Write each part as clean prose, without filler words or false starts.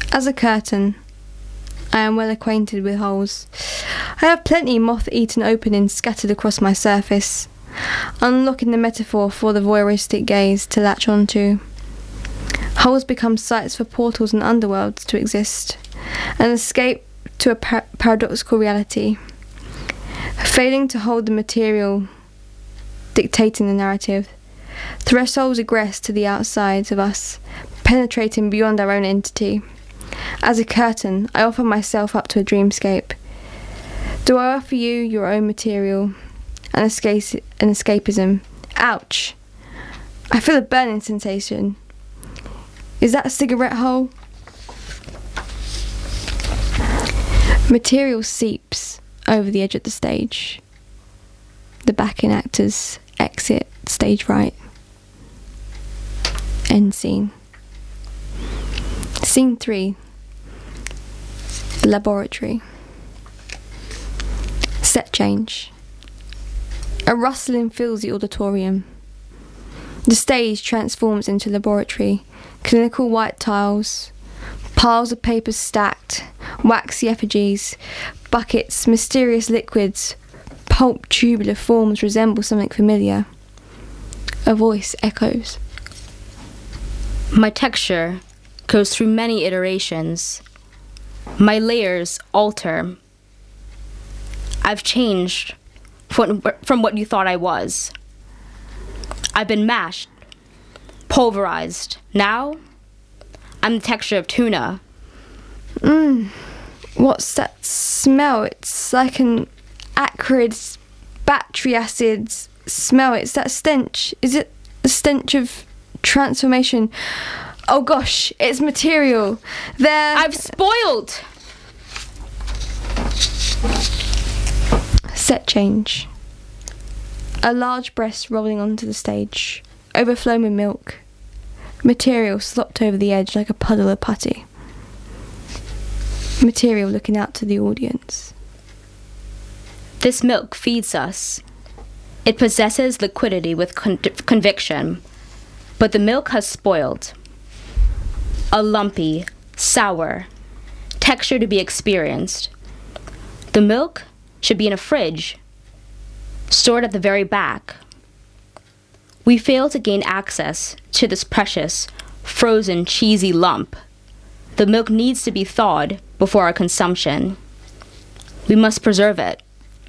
As a curtain, I am well acquainted with holes. I have plenty moth-eaten openings scattered across my surface, unlocking the metaphor for the voyeuristic gaze to latch onto. Holes become sites for portals and underworlds to exist, an escape to a paradoxical reality. Failing to hold the material dictating the narrative, thresholds egress to the outside of us, penetrating beyond our own entity. As a curtain, I offer myself up to a dreamscape. Do I offer you your own material, an escapism? Ouch! I feel a burning sensation. Is that a cigarette hole? Material seeps over the edge of the stage. The backing actors exit stage right. End scene. Scene 3. The laboratory. Set change. A rustling fills the auditorium. The stage transforms into laboratory. Clinical white tiles, piles of papers stacked, waxy effigies, buckets, mysterious liquids, pulp tubular forms resemble something familiar. A voice echoes. My texture goes through many iterations. My layers alter. I've changed from what you thought I was. I've been mashed, pulverized. Now, I'm the texture of tuna. What's that smell? It's like an acrid battery acid smell. It's that stench. Is it the stench of transformation? Oh gosh, it's material. I've spoiled. Set change. A large breast rolling onto the stage, overflowing with milk. Material slopped over the edge like a puddle of putty. Material looking out to the audience. This milk feeds us. It possesses liquidity with conviction, but the milk has spoiled. A lumpy, sour texture to be experienced. The milk should be in a fridge, stored at the very back. We fail to gain access to this precious, frozen, cheesy lump. The milk needs to be thawed before our consumption. We must preserve it.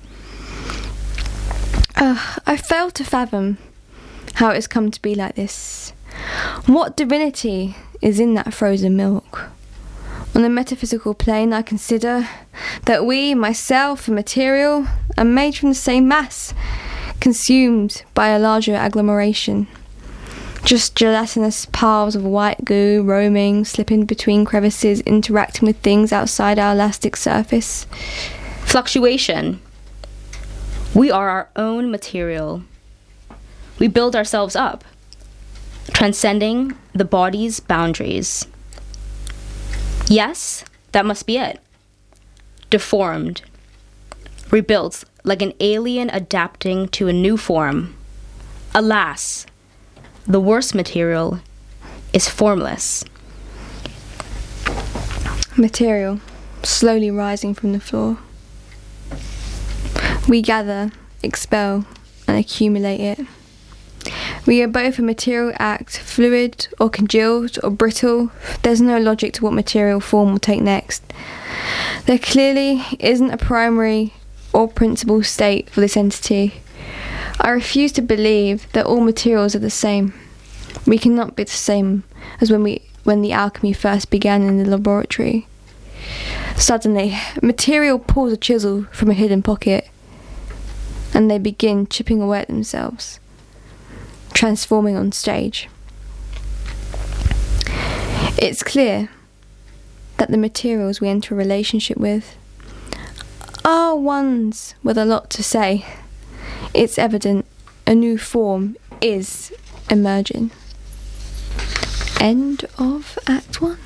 I fail to fathom how it has come to be like this. What divinity is in that frozen milk? On a metaphysical plane, I consider that we, myself and material, are made from the same mass, consumed by a larger agglomeration. Just gelatinous piles of white goo roaming, slipping between crevices, interacting with things outside our elastic surface. Fluctuation. We are our own material. We build ourselves up, transcending the body's boundaries. Yes, that must be it. Deformed, rebuilt like an alien adapting to a new form. Alas, the worst material is formless. Material, slowly rising from the floor. We gather, expel, and accumulate it. We are both a material act, fluid or congealed or brittle. There's no logic to what material form will take next. There clearly isn't a primary or principal state for this entity. I refuse to believe that all materials are the same. We cannot be the same as when the alchemy first began in the laboratory. Suddenly, material pulls a chisel from a hidden pocket, and they begin chipping away at themselves, transforming on stage. It's clear that the materials we enter a relationship with are ones with a lot to say. It's evident a new form is emerging. End of Act 1.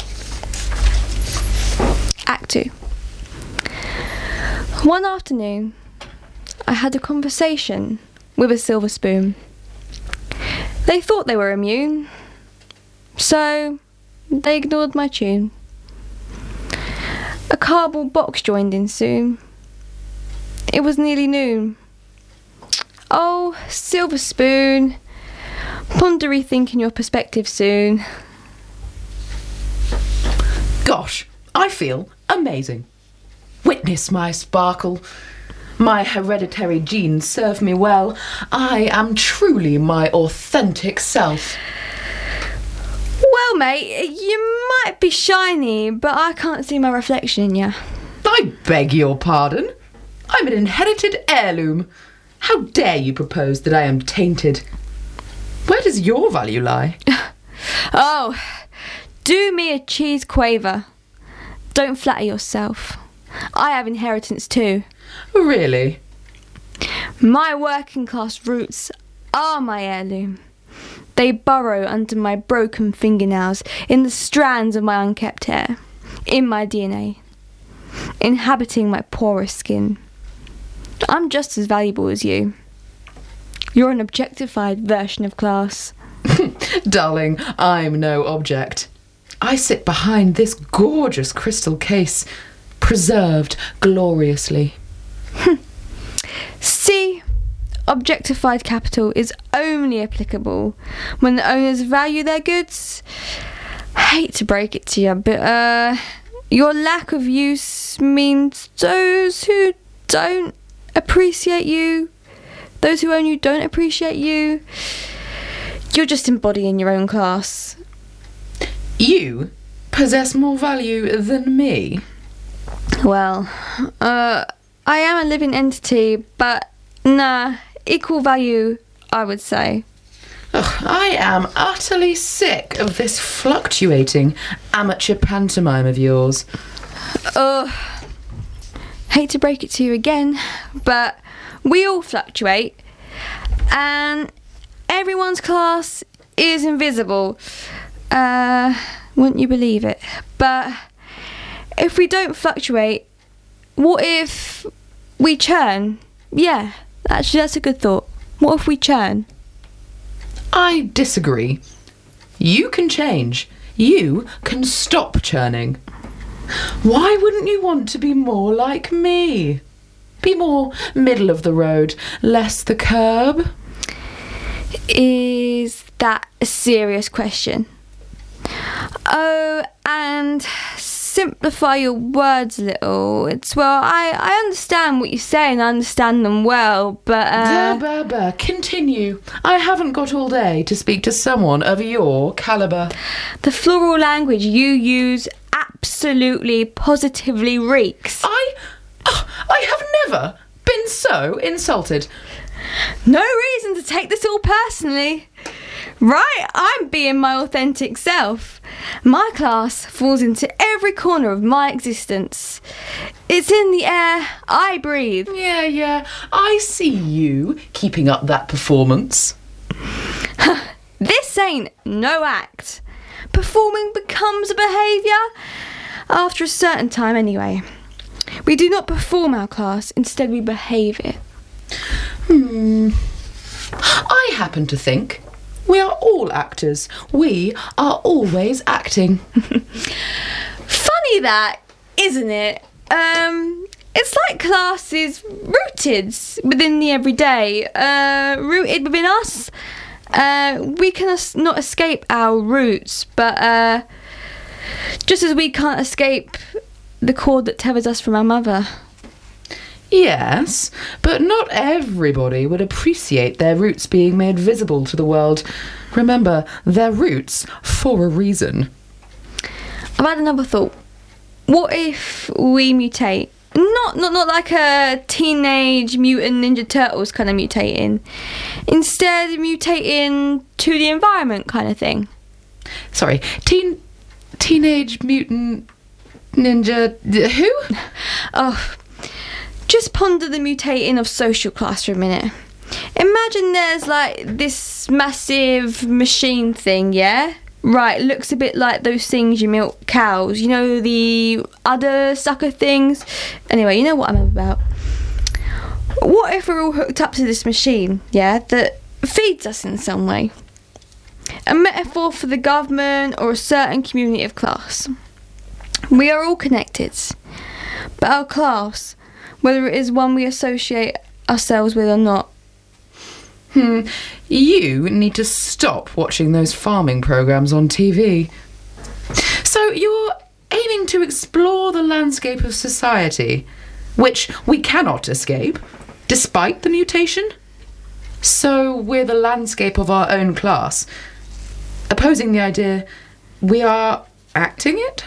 Act 2. One afternoon, I had a conversation with a silver spoon. They thought they were immune, so they ignored my tune. A cardboard box joined in soon. It was nearly noon. Oh, silver spoon, ponder rethinking your perspective soon. Gosh, I feel amazing. Witness my sparkle. My hereditary genes serve me well. I am truly my authentic self. Well, mate, you might be shiny, but I can't see my reflection in you. I beg your pardon. I'm an inherited heirloom. How dare you propose that I am tainted? Where does your value lie? Oh, do me a cheese quaver. Don't flatter yourself. I have inheritance too. Really? My working class roots are my heirloom. They burrow under my broken fingernails, in the strands of my unkept hair, in my DNA, inhabiting my porous skin. I'm just as valuable as you. You're an objectified version of class. Darling, I'm no object. I sit behind this gorgeous crystal case, preserved gloriously. See, objectified capital is only applicable when the owners value their goods. I hate to break it to you, but your lack of use means those who don't appreciate you, those who own you don't appreciate you. You're just embodying your own class. You possess more value than me. Well, I am a living entity, but nah, equal value, I would say. Ugh, I am utterly sick of this fluctuating amateur pantomime of yours. Hate to break it to you again, but we all fluctuate, and everyone's class is invisible. Wouldn't you believe it? But if we don't fluctuate, what if we churn? Yeah, actually that's a good thought. What if we churn? I disagree. You can change. You can stop churning. Why wouldn't you want to be more like me? Be more middle of the road, less the curb? Is that a serious question? Oh, and simplify your words a little. I understand what you're saying, I understand them well, but Continue. I haven't got all day to speak to someone of your calibre. the floral language you use absolutely positively reeks. I have never been so insulted. No reason to take this all personally. Right, I'm being my authentic self. My class falls into every corner of my existence. It's in the air I breathe. Yeah, I see you keeping up that performance. This ain't no act. Performing becomes a behaviour. After a certain time anyway. We do not perform our class, instead we behave it. I happen to think we are all actors. We are always acting. Funny that, isn't it? It's like class is rooted within the everyday, rooted within us. We can not escape our roots, but just as we can't escape the cord that tethers us from our mother. Yes, but not everybody would appreciate their roots being made visible to the world. Remember, they're roots for a reason. I've had another thought. What if we mutate? Not like a Teenage Mutant Ninja Turtles kind of mutating. Instead, mutating to the environment kind of thing. Sorry, Teenage Mutant Ninja... who? Oh, just ponder the mutating of social class for a minute. Imagine there's like this massive machine thing, yeah? Right, looks a bit like those things you milk cows. You know, the udder sucker things? Anyway, you know what I'm about. What if we're all hooked up to this machine, yeah, that feeds us in some way? A metaphor for the government or a certain community of class. We are all connected. but our class, whether it is one we associate ourselves with or not. You need to stop watching those farming programmes on TV. So you're aiming to explore the landscape of society, which we cannot escape, despite the mutation? So we're the landscape of our own class, opposing the idea we are acting it?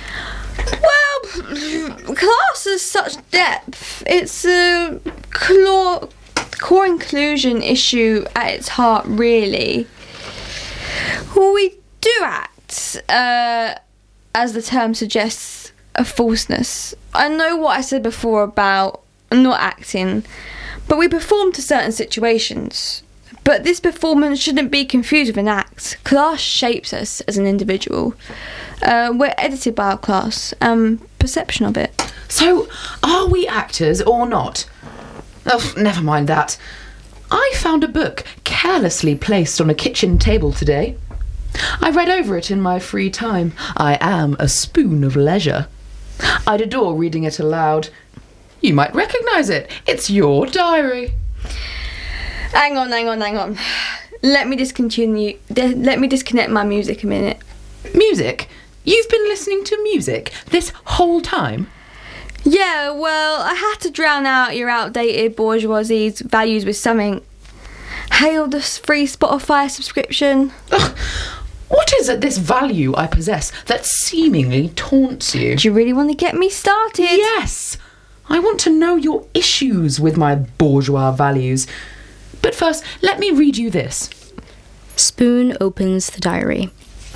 Well, class has such depth. It's a core inclusion issue at its heart, really. Well, we do act, as the term suggests, a falseness. I know what I said before about not acting, but we perform to certain situations. But this performance shouldn't be confused with an act. Class shapes us as an individual. We're edited by our class, perception of it. So, are we actors or not? Oh, never mind that. I found a book carelessly placed on a kitchen table today. I read over it in my free time. I am a spoon of leisure. I'd adore reading it aloud. You might recognise it. It's your diary. Hang on. Let me disconnect my music a minute. Music? You've been listening to music this whole time? Yeah, well, I had to drown out your outdated bourgeoisie's values with something. Hail the free Spotify subscription. Ugh, what is it, this value I possess that seemingly taunts you? Do you really want to get me started? Yes! I want to know your issues with my bourgeois values. But first, let me read you this. Spoon opens the diary.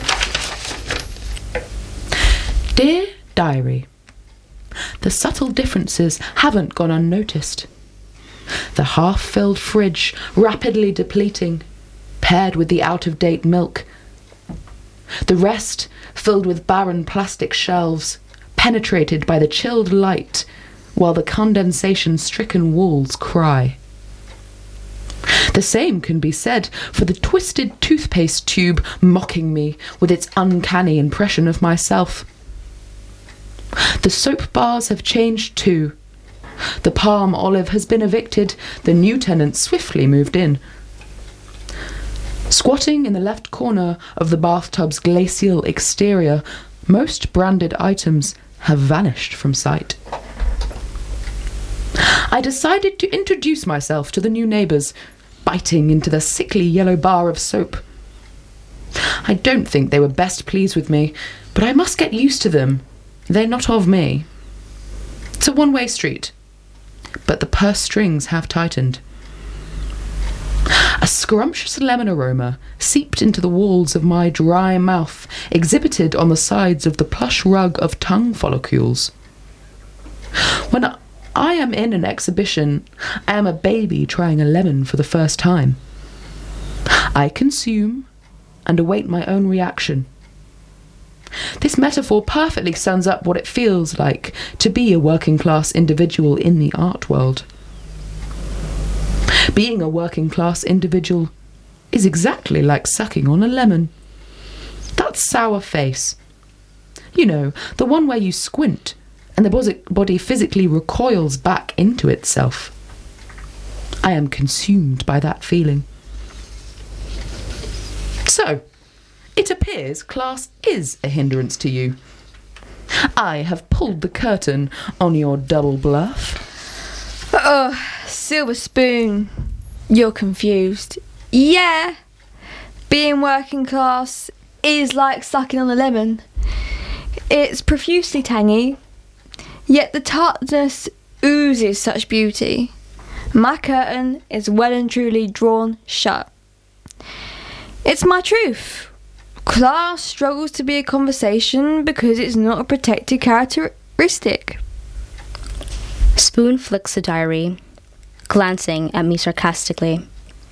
Dear Diary, the subtle differences haven't gone unnoticed. The half-filled fridge rapidly depleting, paired with the out-of-date milk. The rest filled with barren plastic shelves, penetrated by the chilled light, while the condensation-stricken walls cry. The same can be said for the twisted toothpaste tube mocking me with its uncanny impression of myself. The soap bars have changed too. The palm olive has been evicted, the new tenant swiftly moved in. Squatting in the left corner of the bathtub's glacial exterior, most branded items have vanished from sight. I decided to introduce myself to the new neighbours, biting into the sickly yellow bar of soap. I don't think they were best pleased with me, but I must get used to them. They're not of me. It's a one-way street, but the purse strings have tightened. A scrumptious lemon aroma seeped into the walls of my dry mouth, exhibited on the sides of the plush rug of tongue follicles. When I am in an exhibition, I am a baby trying a lemon for the first time. I consume and await my own reaction. This metaphor perfectly sums up what it feels like to be a working-class individual in the art world. Being a working-class individual is exactly like sucking on a lemon. That sour face. You know, the one where you squint and the body physically recoils back into itself. I am consumed by that feeling. So, it appears class is a hindrance to you. I have pulled the curtain on your double bluff. Oh, Silver Spoon, you're confused. Yeah, being working class is like sucking on a lemon. It's profusely tangy, yet the tartness oozes such beauty. My curtain is well and truly drawn shut. It's my truth. Class struggles to be a conversation because it's not a protected characteristic. Spoon flicks the diary, glancing at me sarcastically.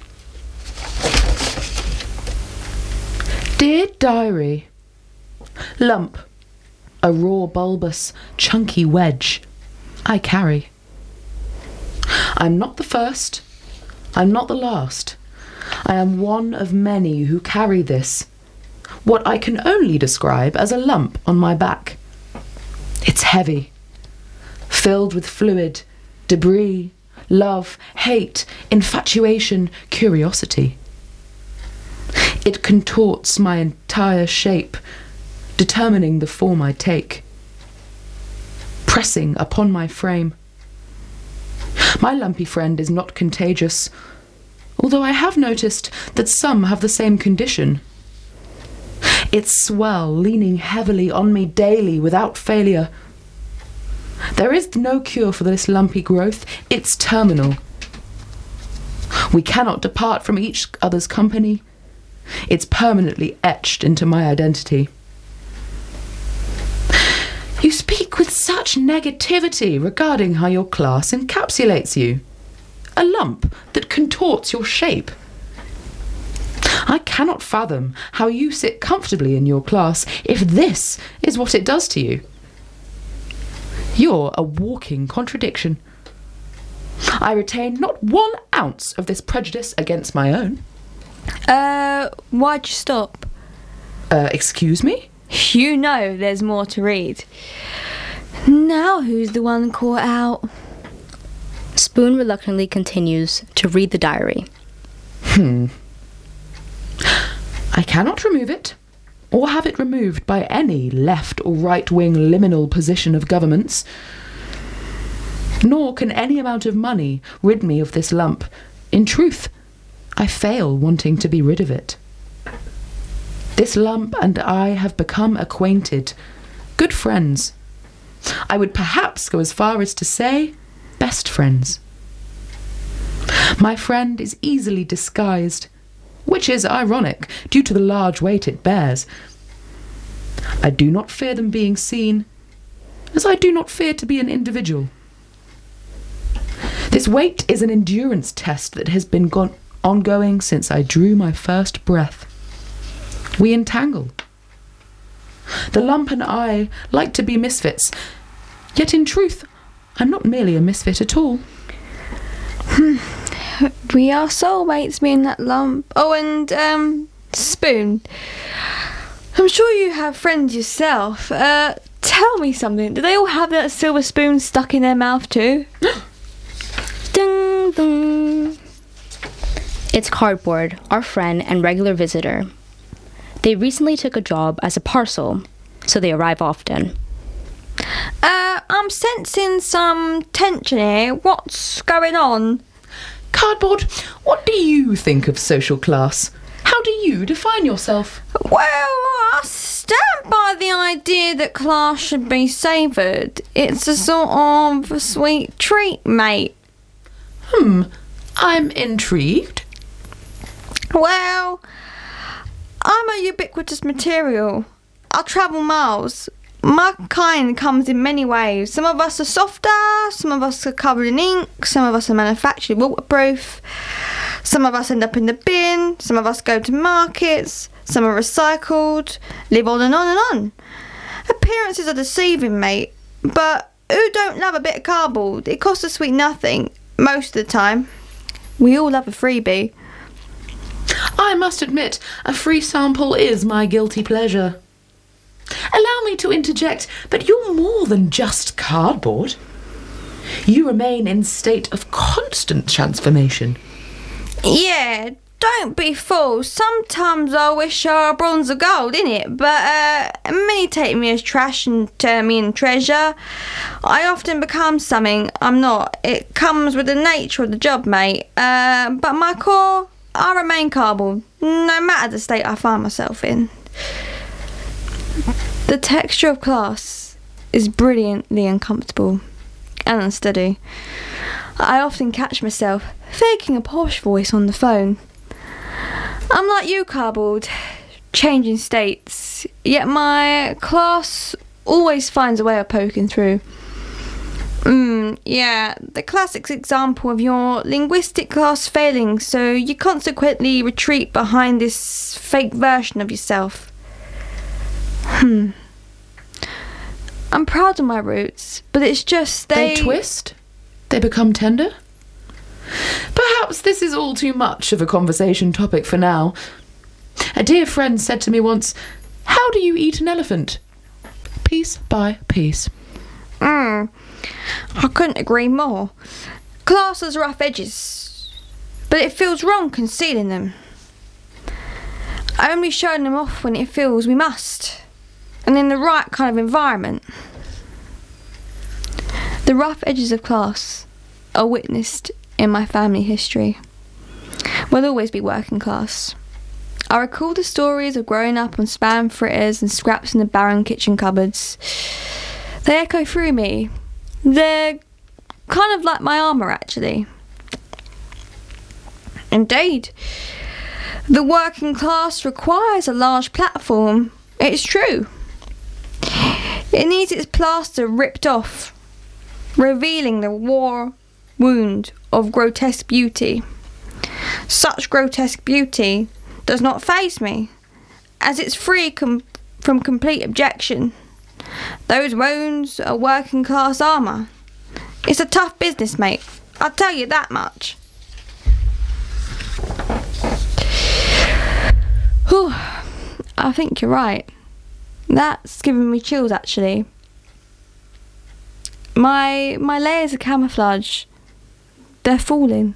Dear Diary, lump, a raw bulbous, chunky wedge, I carry. I'm not the first, I'm not the last. I am one of many who carry this, what I can only describe as a lump on my back. It's heavy, filled with fluid, debris, love, hate, infatuation, curiosity. It contorts my entire shape, determining the form I take, pressing upon my frame. My lumpy friend is not contagious, although I have noticed that some have the same condition. Its swell leaning heavily on me daily without failure. There is no cure for this lumpy growth. It's terminal. We cannot depart from each other's company. It's permanently etched into my identity. You speak with such negativity regarding how your class encapsulates you. A lump that contorts your shape. I cannot fathom how you sit comfortably in your class if this is what it does to you. You're a walking contradiction. I retain not 1 ounce of this prejudice against my own. Why'd you stop? Excuse me? You know there's more to read. Now who's the one caught out? Spoon reluctantly continues to read the diary. I cannot remove it, or have it removed by any left or right-wing liminal position of governments. Nor can any amount of money rid me of this lump. In truth, I fail wanting to be rid of it. This lump and I have become acquainted, good friends. I would perhaps go as far as to say, best friends. My friend is easily disguised, which is ironic due to the large weight it bears. I do not fear them being seen, as I do not fear to be an individual. This weight is an endurance test that has been ongoing since I drew my first breath. We entangle. The lump and I like to be misfits, yet in truth, I'm not merely a misfit at all. We are soulmates, me and that lump. Oh, and, Spoon. I'm sure you have friends yourself. Tell me something. Do they all have that silver spoon stuck in their mouth too? Ding dong. It's Cardboard, our friend and regular visitor. They recently took a job as a parcel, so they arrive often. I'm sensing some tension here. What's going on? Cardboard, what do you think of social class? How do you define yourself? Well, I stand by the idea that class should be savoured. It's a sort of a sweet treat, mate. I'm intrigued. Well, I'm a ubiquitous material. I travel miles. My kind comes in many ways. Some of us are softer, some of us are covered in ink, some of us are manufactured waterproof, some of us end up in the bin, some of us go to markets, some are recycled, live on and on and on. Appearances are deceiving, mate, but who don't love a bit of cardboard? It costs a sweet nothing, most of the time. We all love a freebie. I must admit, a free sample is my guilty pleasure. Allow me to interject, but you're more than just cardboard. You remain in state of constant transformation. Yeah, don't be fooled. Sometimes I wish I were bronze or gold, innit? But many take me as trash and turn me into treasure. I often become something I'm not. It comes with the nature of the job, mate. But my core, I remain cardboard, no matter the state I find myself in. The texture of class is brilliantly uncomfortable and unsteady. I often catch myself faking a posh voice on the phone. I'm like you, Cardboard, changing states, yet my class always finds a way of poking through. Yeah, the classic example of your linguistic class failing, so you consequently retreat behind this fake version of yourself. I'm proud of my roots, but it's just They twist? They become tender? Perhaps this is all too much of a conversation topic for now. A dear friend said to me once, "How do you eat an elephant?" Piece by piece. I couldn't agree more. Class has rough edges, but it feels wrong concealing them. Only showing them off when it feels we must, and in the right kind of environment. The rough edges of class are witnessed in my family history. We'll always be working class. I recall the stories of growing up on spam fritters and scraps in the barren kitchen cupboards. They echo through me. They're kind of like my armour, actually. Indeed. The working class requires a large platform. It's true. It needs its plaster ripped off, revealing the war wound of grotesque beauty. Such grotesque beauty does not faze me, as it's free from complete objection. Those wounds are working class armour. It's a tough business, mate. I'll tell you that much. Whew, I think you're right. That's giving me chills, actually. My layers of camouflage, they're falling.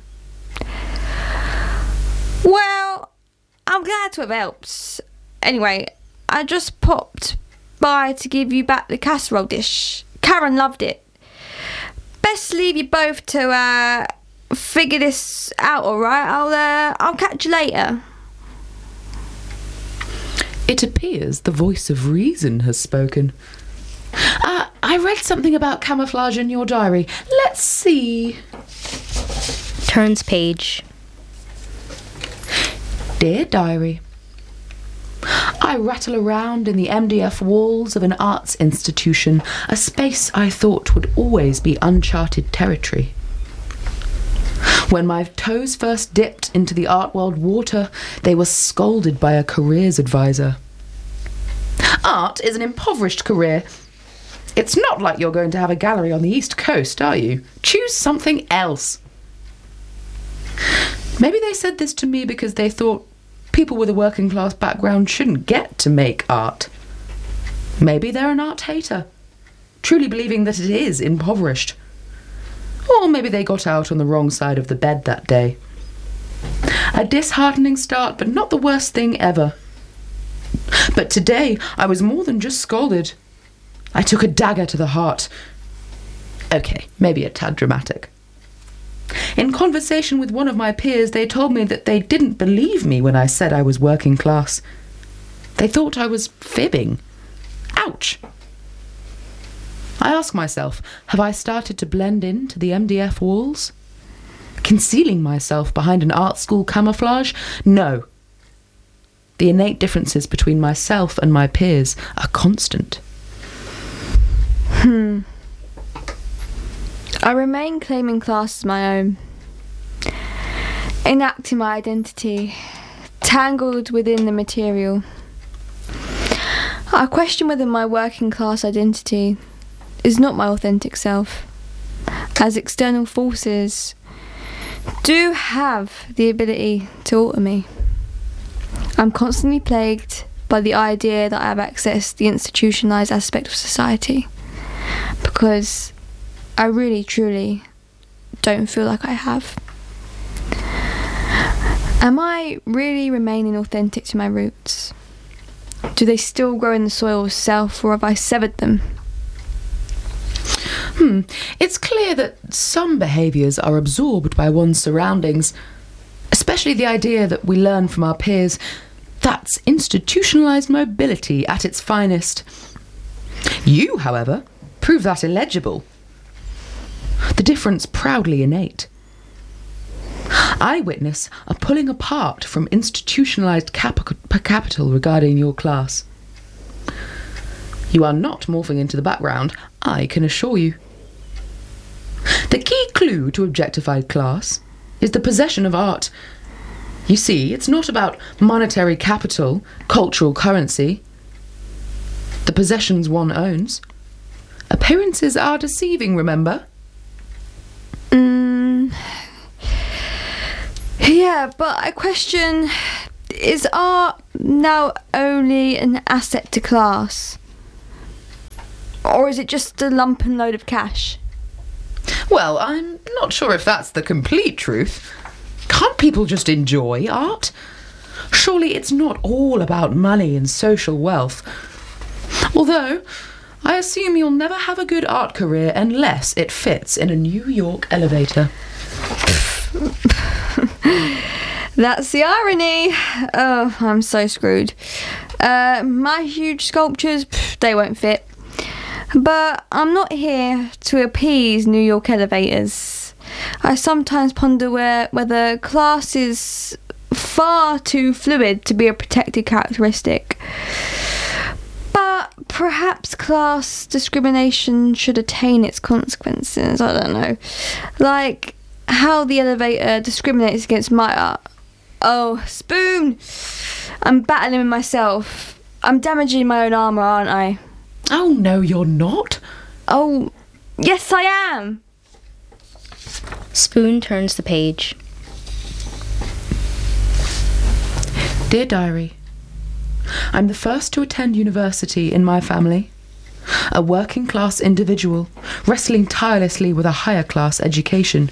Well, I'm glad to have helped. Anyway, I just popped by to give you back the casserole dish. Karen loved it. Best leave you both to figure this out, alright? I'll catch you later. It appears the voice of reason has spoken. I read something about camouflage in your diary. Let's see. Turns page. Dear Diary, I rattle around in the MDF walls of an arts institution, a space I thought would always be uncharted territory. When my toes first dipped into the art world water, they were scolded by a careers advisor. Art is an impoverished career. It's not like you're going to have a gallery on the East Coast, are you? Choose something else. Maybe they said this to me because they thought people with a working class background shouldn't get to make art. Maybe they're an art hater, truly believing that it is impoverished. Or maybe they got out on the wrong side of the bed that day. A disheartening start, but not the worst thing ever. But today I was more than just scolded. I took a dagger to the heart. Okay, maybe a tad dramatic. In conversation with one of my peers, they told me that they didn't believe me when I said I was working class. They thought I was fibbing. Ouch! I ask myself, have I started to blend into the MDF walls? Concealing myself behind an art school camouflage? No. The innate differences between myself and my peers are constant. I remain claiming class as my own, enacting my identity, tangled within the material. I question whether my working class identity is not my authentic self, as external forces do have the ability to alter me. I'm constantly plagued by the idea that I have accessed the institutionalised aspect of society, because I really, truly don't feel like I have. Am I really remaining authentic to my roots? Do they still grow in the soil of self, or have I severed them? It's clear that some behaviours are absorbed by one's surroundings, especially the idea that we learn from our peers. That's institutionalised mobility at its finest. You, however, prove that illegible. The difference proudly innate. I witness a pulling apart from institutionalised capital regarding your class. You are not morphing into the background, I can assure you. The key clue to objectified class is the possession of art. You see, it's not about monetary capital, cultural currency, the possessions one owns. Appearances are deceiving, remember? Yeah, but I question, is art now only an asset to class? Or is it just a lump and load of cash? Well, I'm not sure if that's the complete truth. Can't people just enjoy art? Surely it's not all about money and social wealth. Although, I assume you'll never have a good art career unless it fits in a New York elevator. That's the irony. Oh, I'm so screwed. My huge sculptures, they won't fit. But I'm not here to appease New York elevators. I sometimes ponder whether class is far too fluid to be a protected characteristic. But perhaps class discrimination should attain its consequences. I don't know. Like how the elevator discriminates against my art. Oh, Spoon! I'm battling with myself. I'm damaging my own armour, aren't I? Oh, no, you're not. Oh, yes, I am. Spoon turns the page. Dear Diary, I'm the first to attend university in my family. A working class individual, wrestling tirelessly with a higher class education.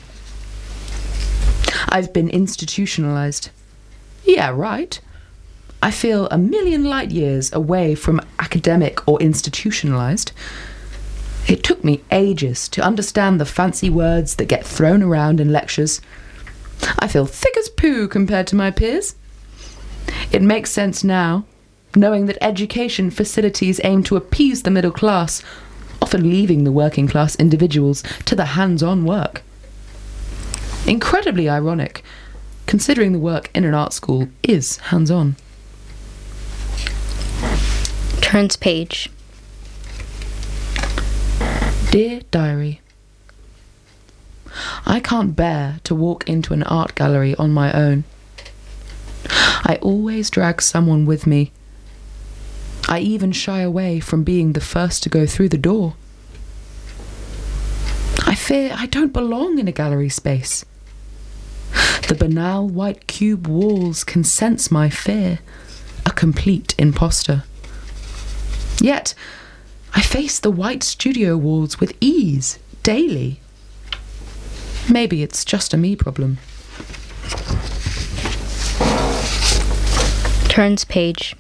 I've been institutionalized. Yeah, right. I feel a million light years away from academic or institutionalized. It took me ages to understand the fancy words that get thrown around in lectures. I feel thick as poo compared to my peers. It makes sense now, knowing that education facilities aim to appease the middle class, often leaving the working class individuals to the hands-on work. Incredibly ironic, considering the work in an art school is hands-on. Turns page. Dear Diary, I can't bear to walk into an art gallery on my own. I always drag someone with me. I even shy away from being the first to go through the door. I fear I don't belong in a gallery space. The banal white cube walls can sense my fear, a complete imposter. Yet, I face the white studio walls with ease, daily. Maybe it's just a me problem. Turns page.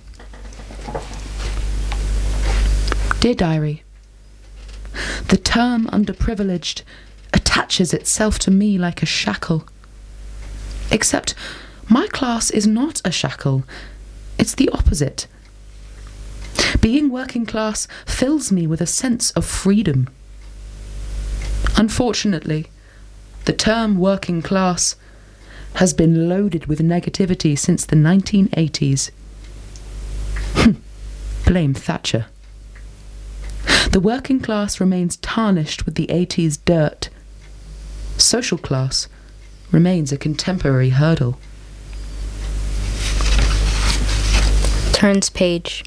Dear Diary, the term underprivileged attaches itself to me like a shackle. Except my class is not a shackle. It's the opposite. Being working class fills me with a sense of freedom. Unfortunately, the term working class has been loaded with negativity since the 1980s. Blame Thatcher. The working class remains tarnished with the 80s dirt. Social class remains a contemporary hurdle. Turns page.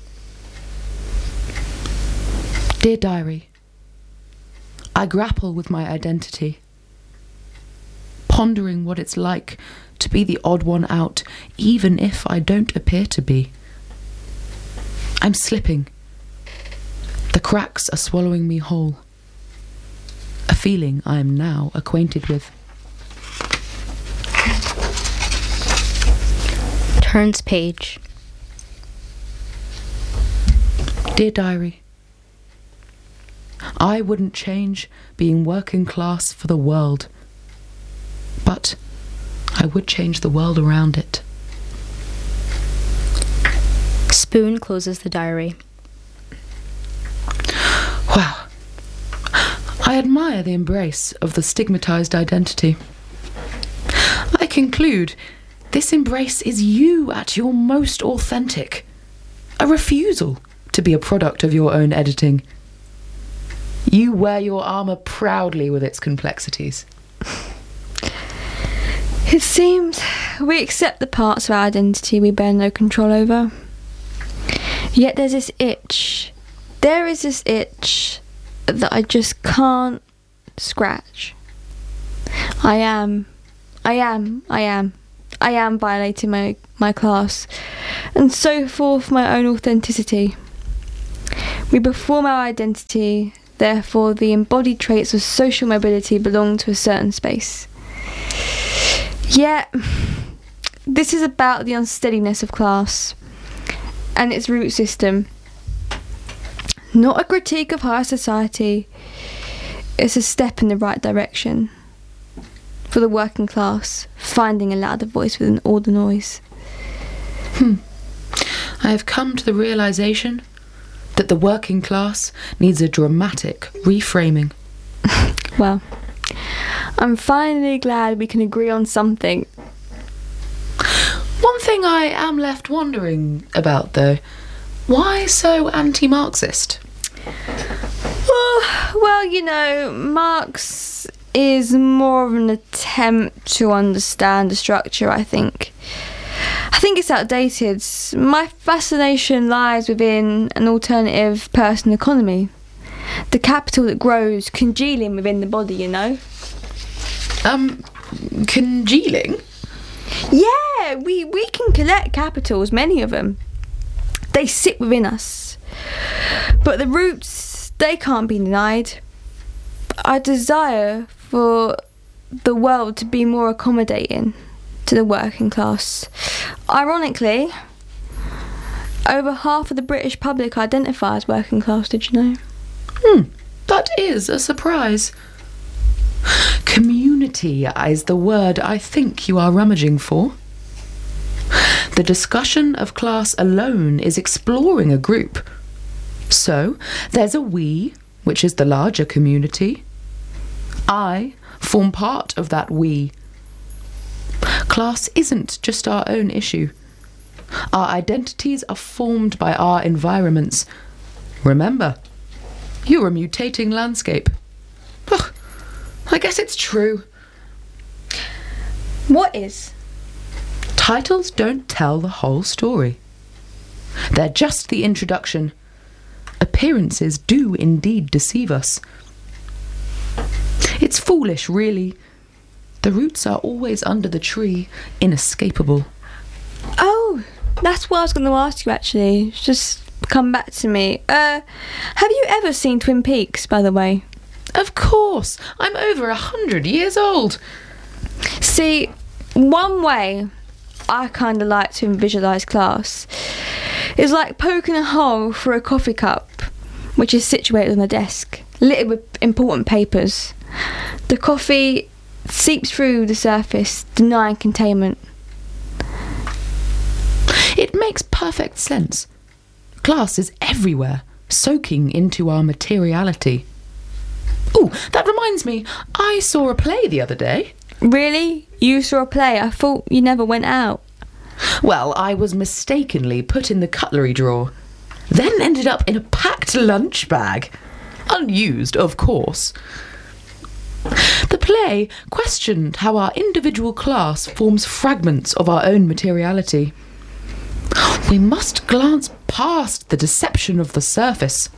Dear Diary, I grapple with my identity, pondering what it's like to be the odd one out, even if I don't appear to be. I'm slipping. The cracks are swallowing me whole. A feeling I am now acquainted with. Turns page. Dear Diary, I wouldn't change being working class for the world, but I would change the world around it. Spoon closes the diary. Wow. I admire the embrace of the stigmatized identity. I conclude this embrace is you at your most authentic, a refusal to be a product of your own editing. You wear your armour proudly with its complexities. It seems we accept the parts of our identity we bear no control over. Yet there's this itch. There is this itch that I just can't scratch. I am violating my class, and so forth my own authenticity. We perform our identity, therefore the embodied traits of social mobility belong to a certain space. Yet, this is about the unsteadiness of class and its root system. Not a critique of higher society, it's a step in the right direction for the working class, finding a louder voice within all the noise. I have come to the realisation that the working class needs a dramatic reframing. Well, I'm finally glad we can agree on something. One thing I am left wondering about, though, why so anti-Marxist? Well, you know, Marx is more of an attempt to understand the structure, I think. I think it's outdated. My fascination lies within an alternative person economy. The capital that grows, congealing within the body, you know? Congealing? Yeah, we can collect capitals, many of them. They sit within us. But the roots, they can't be denied. I desire for the world to be more accommodating to the working class. Ironically, over half of the British public identify as working class, did you know? That is a surprise. Community is the word I think you are rummaging for. The discussion of class alone is exploring a group. So, there's a we, which is the larger community. I form part of that we. Class isn't just our own issue. Our identities are formed by our environments. Remember, you're a mutating landscape. Ugh, I guess it's true. What is? Titles don't tell the whole story. They're just the introduction. Appearances do indeed deceive us. It's foolish, really. The roots are always under the tree, inescapable. Oh, that's what I was going to ask you, actually. Just come back to me. Have you ever seen Twin Peaks, by the way? Of course! I'm over 100 years old. See, one way I kind of like to visualise class is like poking a hole through a coffee cup, which is situated on a desk, littered with important papers. The coffee seeps through the surface, denying containment. It makes perfect sense. Class is everywhere, soaking into our materiality. Oh, that reminds me, I saw a play the other day. Really? You saw a play? I thought you never went out. Well, I was mistakenly put in the cutlery drawer, then ended up in a packed lunch bag. Unused, of course. The play questioned how our individual class forms fragments of our own materiality. We must glance past the deception of the surface.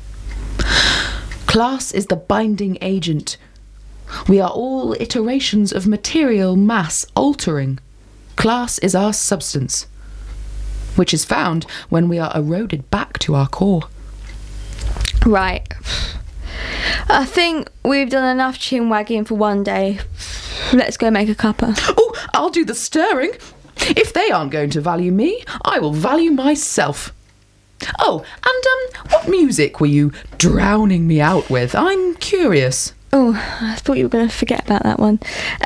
Class is the binding agent. We are all iterations of material mass altering. Class is our substance, which is found when we are eroded back to our core. Right. I think we've done enough chin wagging for one day. Let's go make a cuppa. Oh, I'll do the stirring. If they aren't going to value me, I will value myself. Oh, and what music were you drowning me out with? I'm curious. Oh, I thought you were going to forget about that one.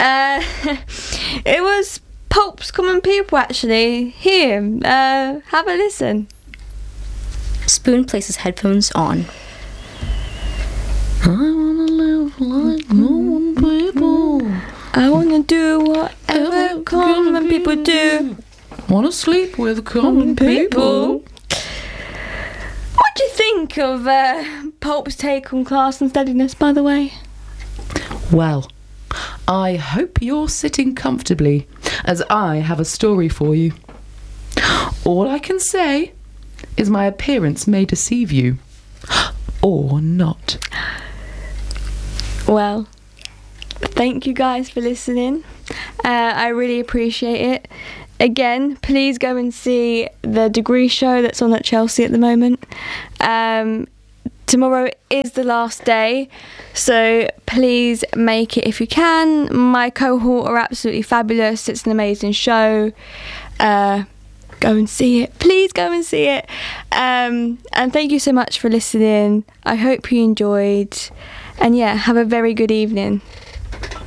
It was Pulp's Common People, actually. Here, have a listen. Spoon places headphones on. I wanna live like common people. I want to do whatever common people do. Wanna sleep with common people. What do you think of Pulp's take on class and steadiness, by the way? Well, I hope you're sitting comfortably, as I have a story for you. All I can say is my appearance may deceive you, or not. Well, thank you guys for listening. I really appreciate it. Again, please go and see the Degree show that's on at Chelsea at the moment. tomorrow is the last day, so please make it if you can. My cohort are absolutely fabulous. It's an amazing show. Go and see it. Please go and see it. And thank you so much for listening. I hope you enjoyed. And yeah, have a very good evening.